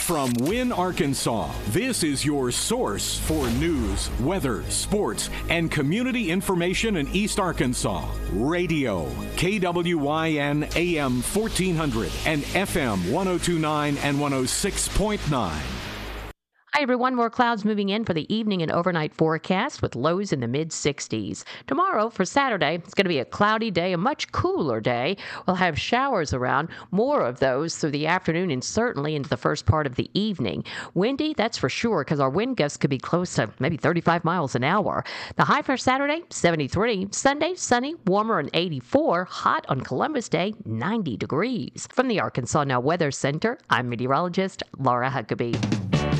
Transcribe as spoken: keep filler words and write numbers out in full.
From Wynne, Arkansas, this is your source for news, weather, sports, and community information in East Arkansas. Radio, K W Y N A M fourteen hundred and F M one oh two point nine and one oh six point nine. Hi, everyone. More clouds moving in for the evening and overnight forecast with lows in the mid sixties. Tomorrow, for Saturday, it's going to be a cloudy day, a much cooler day. We'll have showers around, more of those through the afternoon and certainly into the first part of the evening. Windy, that's for sure, because our wind gusts could be close to maybe thirty-five miles an hour. The high for Saturday, seventy-three. Sunday, sunny, warmer and eighty-four. Hot on Columbus Day, ninety degrees. From the Arkansas Now Weather Center, I'm meteorologist Laura Huckabee.